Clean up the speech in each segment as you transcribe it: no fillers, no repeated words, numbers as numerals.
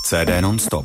CD non-stop.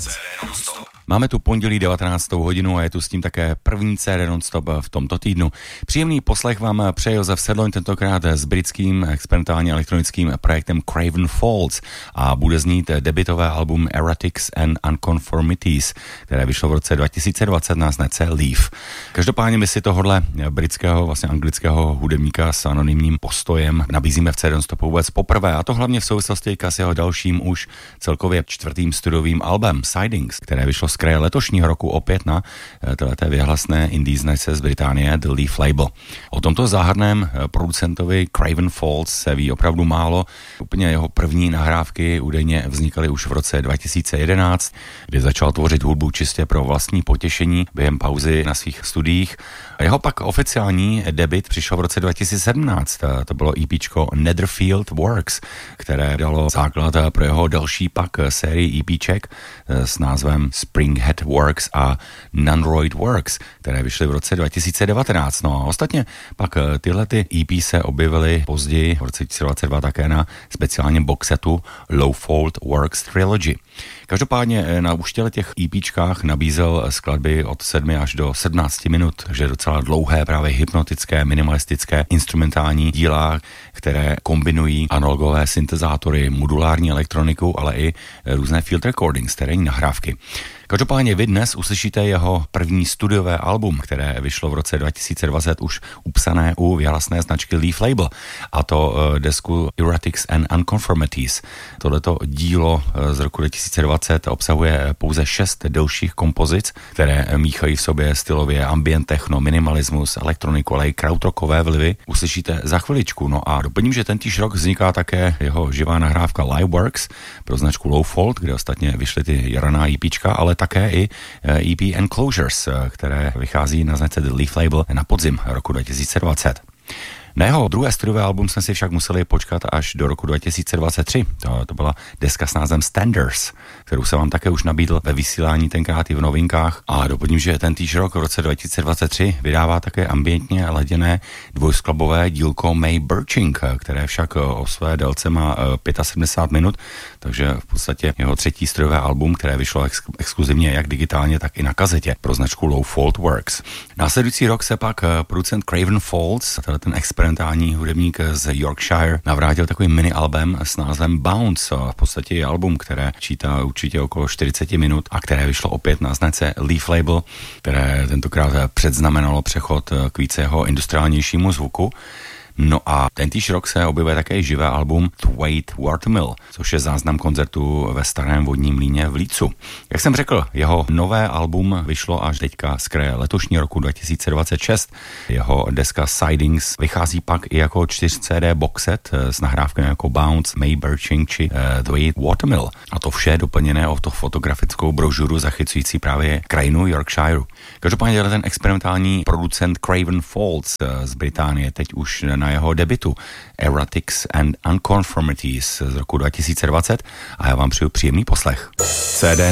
Máme tu pondělí 19. hodinu a je tu s tím také první CD non-stop v tomto týdnu. Příjemný poslech vám přeje Josef Sedloň, tentokrát s britským experimentálně elektronickým projektem Craven Falls a bude znít debutové album Erratics and Unconformities, které vyšlo v roce 2020 na značce Leaf. Každopádně my si tohohle britského, vlastně anglického hudebníka s anonymním postojem nabízíme v CD non-stopu vůbec poprvé, a to hlavně v souvislosti s jeho dalším už celkově čtvrtým studiovým albem Sidings, které vyšlo z kraje letošního roku opět na této věhlasné indie značce z Británie The Leaf Label. O tomto záhadném producentovi Craven Falls se ví opravdu málo. Úplně jeho první nahrávky údajně vznikaly už v roce 2011, kdy začal tvořit hudbu čistě pro vlastní potěšení během pauzy na svých studiích. Jeho pak oficiální debut přišel v roce 2017. To bylo EPčko Netherfield Works, které dalo základ pro jeho další pak sérii EPček s názvem Springhead Works a Nunroid Works, které vyšly v roce 2019. No a ostatně pak tyhle ty EP se objevily později v roce 2022 také na speciálním boxsetu Lowfold Works Trilogy. Každopádně na už těch EPčkách nabízel skladby od 7 až do 17 minut, takže docela dlouhé, právě hypnotické, minimalistické instrumentální díla, které kombinují analogové syntezátory, modulární elektroniku, ale i různé field recordings, terénní nahrávky. Každopádně vy dnes uslyšíte jeho první studiové album, které vyšlo v roce 2020 už upsané u věhlasné značky Leaf Label, a to desku Erratics and Unconformities. Tohleto dílo z roku 2020 obsahuje pouze 6 delších kompozic, které míchají v sobě stylově ambient techno, minimalismus, elektroniku, ale i krautrockové vlivy. Uslyšíte za chviličku. No a doplním, že tentýž rok vzniká také jeho živá nahrávka Liveworks pro značku Lowfold, kde ostatně vyšly ty raná EPčka, ale také i EP Enclosures, které vychází na značce The Leaf Label na podzim roku 2020. Na jeho druhé studiové album jsme si však museli počkat až do roku 2023. To byla deska s názvem Standards, kterou se vám také už nabídl ve vysílání tenkrát i v novinkách. A doplním, že tentýž rok v roce 2023 vydává také ambientně laděné dvojskladbové dílko May Birching, které však o své délce má 75 minut, takže v podstatě jeho třetí studiové album, které vyšlo exkluzivně jak digitálně, tak i na kazetě pro značku Lowfold Works. Následující rok se pak producent Craven Falls, ten experimentální hudebník z Yorkshire, navrátil takový mini album s názvem Bounce, v podstatě je album, které čítá určitě okolo 40 minut a které vyšlo opět na značce Leaf Label, které tentokrát předznamenalo přechod k více jeho industriálnějšímu zvuku. No a tentýž rok se objevuje také živé album Thwaite Watermill, což je záznam koncertu ve Starém vodním mlýně v Leedsu. Jak jsem řekl, jeho nové album vyšlo až teďka z kraje letošního roku 2026. Jeho deska Sidings vychází pak i jako 4 CD boxset s nahrávkami jako Bounce, May Birching či Thwaite Watermill. A to vše doplněné o to fotografickou brožuru zachycující právě krajinu Yorkshireu. Každopádně ten experimentální producent Craven Falls z Británie teď už na jeho debutu Erratics and Unconformities z roku 2020 a já vám přeju příjemný poslech. CD